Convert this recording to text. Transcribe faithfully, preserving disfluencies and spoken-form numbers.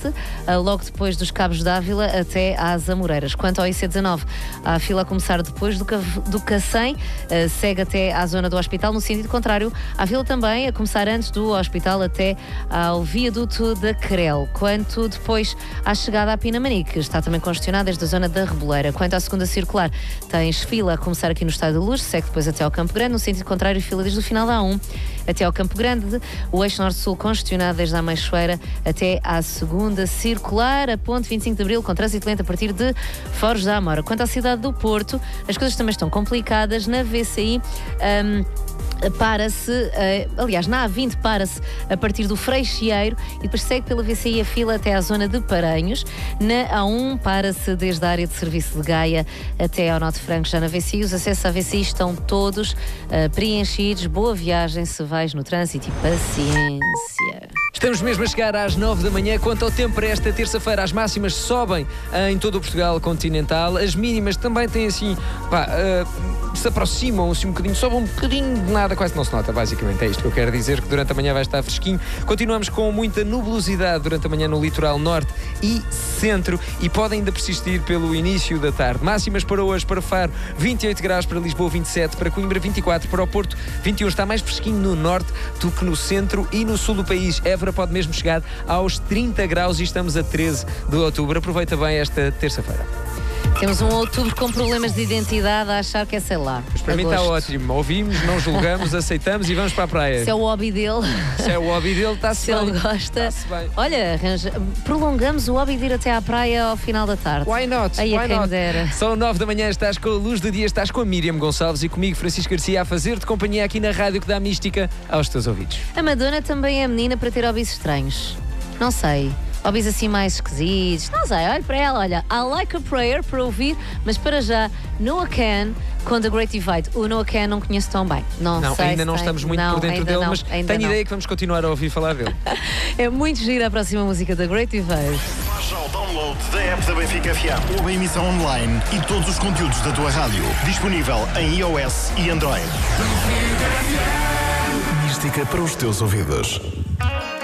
Leste, logo depois dos Cabos d'Ávila até às Amoreiras. Quanto ao I C dezanove, há a fila a começar depois do, do Cacém, segue até à zona do hospital, no sentido contrário. Há fila também a começar antes do hospital até ao viaduto da Crel. Quanto depois à chegada à Pinamanique, está também congestionada desde a zona da Reboleira. Quanto à segunda circular, tens fila a começar aqui no Estádio da Luz, segue depois até ao Campo Grande, no sentido contrário, fila desde o final da A um até ao Campo Grande. O eixo norte-sul congestionado desde a Meixoeira até à segunda circular, a ponte vinte e cinco de Abril, com trânsito lento a partir de Foros da Amora. Quanto à cidade do Porto, as coisas também estão complicadas. Na V C I, um, para-se, uh, aliás, na A vinte para-se a partir do Freixeiro e depois segue pela V C I a fila até à zona de Paranhos. Na A um para-se desde a área de serviço de Gaia até ao Norte Franco, já na V C I. Os acessos à V C I estão todos uh, preenchidos. Boa viagem se vais no trânsito e paciência. Estamos mesmo a chegar às nove da manhã. Quanto ao tempo para esta terça-feira, as máximas sobem em todo o Portugal continental. As mínimas também têm assim, pá, uh, se aproximam-se um bocadinho, sobem um bocadinho de nada, quase não se nota, basicamente. É isto que eu quero dizer, que durante a manhã vai estar fresquinho. Continuamos com muita nubosidade durante a manhã no litoral norte e centro e podem ainda persistir pelo início da tarde. Máximas para hoje, para Faro, vinte e oito graus, para Lisboa vinte e sete, para Coimbra vinte e quatro, para o Porto vinte e um. Está mais fresquinho no norte do que no centro e no sul do país. Évora pode mesmo chegar aos trinta graus e estamos a treze de outubro. Aproveita bem esta terça-feira. Temos um outubro com problemas de identidade a achar que é, sei lá, mas para agosto. Mim está ótimo. Ouvimos, não julgamos, aceitamos e vamos para a praia. Se é o hobby dele. Se é o hobby dele, está-se bem. Se ele gosta. Bem. Olha, arranja... prolongamos o hobby de ir até à praia ao final da tarde. Why not? Aí Why a quem not? dera. São nove da manhã, estás com a Luz do Dia, estás com a Miriam Gonçalves e comigo, Francisco Garcia, a fazer-te companhia aqui na rádio que dá mística aos teus ouvidos. A Madonna também é menina para ter hobbies estranhos. Não sei. Hobbies assim mais esquisitos. Não sei, olha para ela, olha. I Like a Prayer para ouvir, mas para já, Noah Kahan com The Great Divide. O Noah Kahan não conheço tão bem. Não, não sei ainda se não tem. estamos muito não, por dentro dele, não, mas tenho não. ideia que vamos continuar a ouvir falar dele. É muito gira a próxima música da Great Divide. Faz já o download da app da Benfica F M ou a emissão online e todos os conteúdos da tua rádio. Disponível em iOS e Android. Mística para os teus ouvidos.